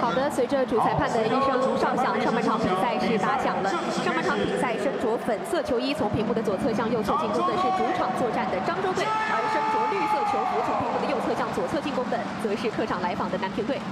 好的，随着主裁判的一声哨响，上半场比赛是打响了。上半场比赛身着粉色球衣从屏幕的左侧向右侧进攻的是主场作战的漳州队，而身着绿色球服从屏幕的右侧向左侧进攻的则是客场来访的南平队。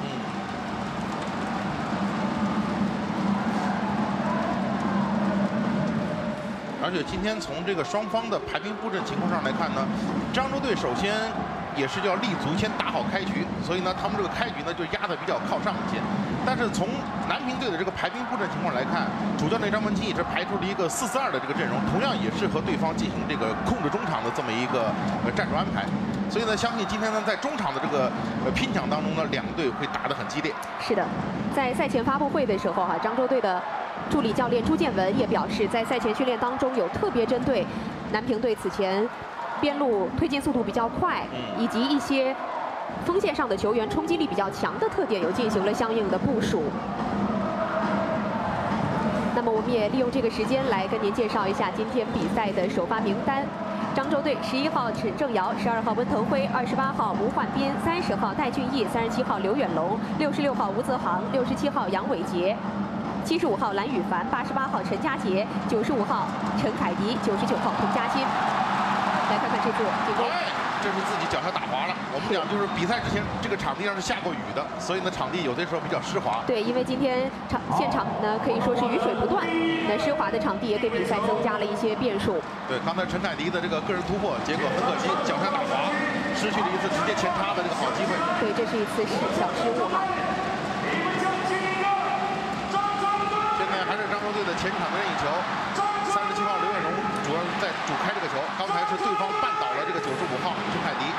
而且今天从这个双方的排兵布阵情况上来看呢，漳州队首先也是要立足先打好开局，所以呢，他们这个开局呢就压得比较靠上一些。但是从南平队的这个排兵布阵情况来看，主教练张文清也是排出了一个4-4-2的这个阵容，同样也是和对方进行这个控制中场的这么一个战术安排。所以呢，相信今天呢在中场的这个拼抢当中呢，两队会打得很激烈。 是的，在赛前发布会的时候漳州队的助理教练朱建文也表示，在赛前训练当中有特别针对南平队此前边路推进速度比较快，以及一些锋线上的球员冲击力比较强的特点，有进行了相应的部署。那么我们也利用这个时间来跟您介绍一下今天比赛的首发名单。漳州队11号陈正尧，12号温腾辉，28号吴焕斌，30号戴俊毅，37号刘远龙，66号吴泽航，67号杨伟杰。75号蓝宇凡，88号陈佳杰，95号陈凯迪，99号童佳欣。来看看这次进攻。 这是自己脚下打滑了。我们讲就是比赛之前这个场地上是下过雨的，所以呢场地有的时候比较湿滑。 对，因为今天现场呢可以说是雨水不断，那湿滑的场地也给比赛增加了一些变数。 对，刚才陈凯迪的这个个人突破，结果很可惜脚下打滑，失去了一次直接前插的这个好机会。 对，这是一次小失误哈。 现在还是漳州队的前场的任意球，37号刘远龙主要在主开这个球，刚才是对方绊倒了这个95号陈凯迪。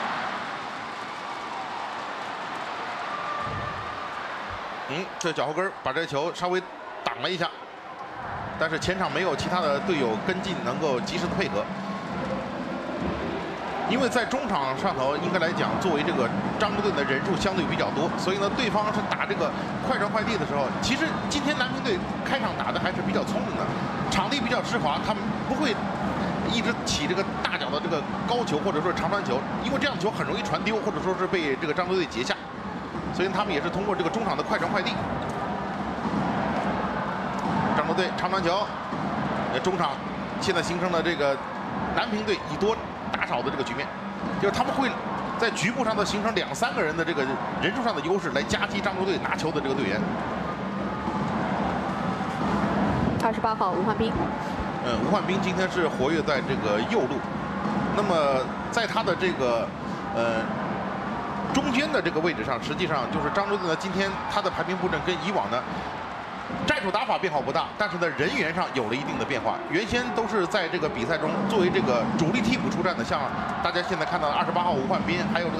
这脚后跟把这球稍微挡了一下，但是前场没有其他的队友跟进，能够及时的配合。因为在中场上头，应该来讲，作为这个漳州队的人数相对比较多，所以呢，对方是打这个快传快递的时候，其实今天南平队开场打的还是比较聪明的，场地比较湿滑，他们不会一直起这个大脚的这个高球或者说长传球，因为这样球很容易传丢，或者说是被这个漳州队截下，所以他们也是通过这个中场的快传快递。漳州队长传球，中场现在形成了这个南平队以多打少的这个局面，就是他们会在局部上头形成2-3个人的这个人数上的优势，来夹击漳州队拿球的这个队员。 28号吴焕斌。 吴焕斌今天是活跃在这个右路，那么在他的这个中间的这个位置上，实际上就是漳州队呢，今天他的排兵布阵跟以往呢战术打法变化不大，但是呢人员上有了一定的变化。原先都是在这个比赛中作为这个主力替补出战的，像大家现在看到的28号吴焕斌，还有这个